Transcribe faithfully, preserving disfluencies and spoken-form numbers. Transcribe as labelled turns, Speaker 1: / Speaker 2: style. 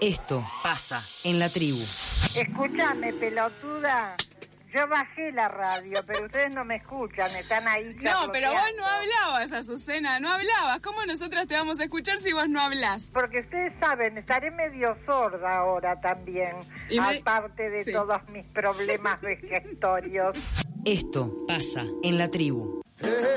Speaker 1: Esto pasa en la tribu.
Speaker 2: Escúchame, pelotuda. Yo bajé la radio, pero ustedes no me escuchan, están ahí.
Speaker 3: No, pero vos no hablabas, Azucena, no hablabas. ¿Cómo nosotras te vamos a escuchar si vos no hablás?
Speaker 2: Porque ustedes saben, estaré medio sorda ahora también, me... aparte de sí. todos mis problemas vegetorios.
Speaker 1: Esto pasa en la tribu.